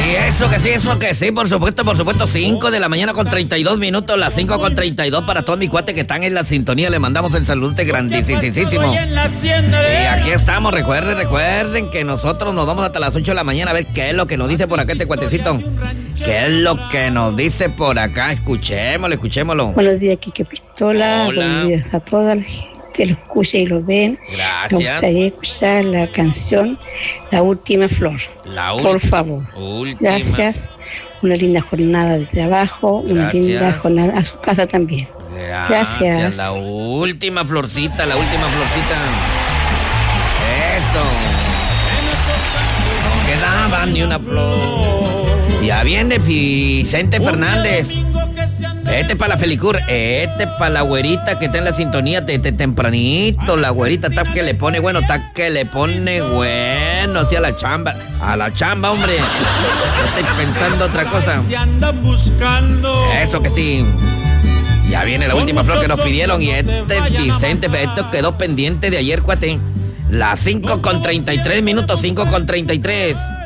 Eso que sí, por supuesto, 5 de la mañana con 32 minutos, las 5 con 32 para todos mis cuates que están en la sintonía, le mandamos el saludo grandísimo. Y aquí estamos, recuerden que nosotros nos vamos hasta las 8 de la mañana a ver qué es lo que nos dice por acá este cuatecito. ¿Qué es lo que nos dice por acá? Escuchémoslo. Buenos días, Quique Pistola. Hola. Buenos días a toda la gente. Lo escucha y lo ven. Gracias. Me gustaría escuchar la canción La Última Flor. Por favor. Gracias. Una linda jornada de trabajo. Gracias. Una linda jornada a su casa también. Gracias. La última florcita. Eso. No quedaba ni una flor. Ya viene Vicente Fernández. Este es para la Felicur, este es para la güerita que está en la sintonía de tempranito. La güerita está que le pone bueno, así a la chamba, hombre. No estoy pensando otra cosa. Eso que sí. Ya viene la última flor que nos pidieron y este es Vicente, esto quedó pendiente de ayer, cuate. Las 5 con 33 minutos, 5 con 33.